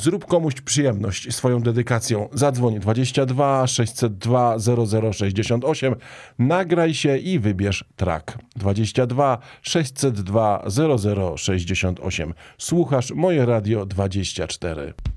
Zrób komuś przyjemność swoją dedykacją. Zadzwoń 22 602 0068, nagraj się i wybierz track. 22 602 0068. Słuchasz Moje Radio 24.